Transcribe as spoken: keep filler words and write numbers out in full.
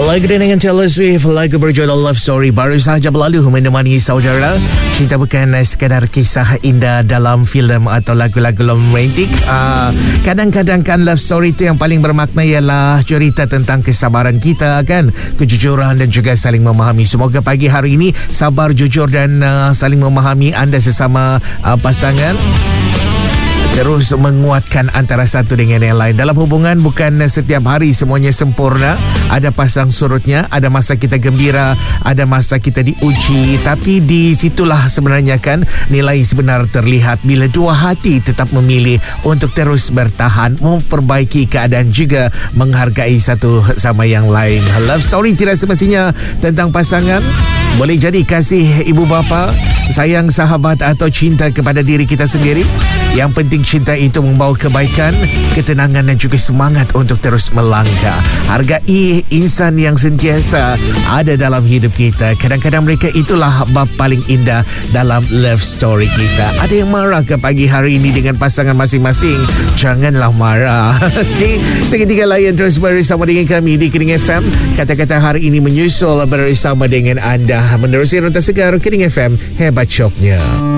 Lagu dengan Taylor Swift, lagu berjudul Love Story baru sahaja berlalu menemani saudara. Cinta bukan sekadar kisah indah dalam filem atau lagu-lagu romantik. Uh, kadang-kadang kan love story itu yang paling bermakna ialah cerita tentang kesabaran kita kan, kejujuran dan juga saling memahami. Semoga pagi hari ini sabar, jujur dan uh, saling memahami anda sesama uh, pasangan terus menguatkan antara satu dengan yang lain. Dalam hubungan bukan setiap hari semuanya sempurna. Ada pasang surutnya, ada masa kita gembira, ada masa kita diuji. Tapi di situlah sebenarnya kan nilai sebenar terlihat bila dua hati tetap memilih untuk terus bertahan, memperbaiki keadaan juga menghargai satu sama yang lain. Love story tidak semestinya tentang pasangan. Boleh jadi kasih ibu bapa, sayang sahabat atau cinta kepada diri kita sendiri. Yang penting cinta itu membawa kebaikan, ketenangan dan juga semangat untuk terus melangkah. Hargai insan yang sentiasa ada dalam hidup kita. Kadang-kadang mereka itulah bab paling indah dalam love story kita. Ada yang marah ke pagi hari ini dengan pasangan masing-masing? Janganlah marah. Okay. Seketika layan terus bersama dengan kami di Kening F M. Kata-kata hari ini menyusul bersama dengan anda. Menerusi Rentas Segar Kening F M. Hebat syoknya.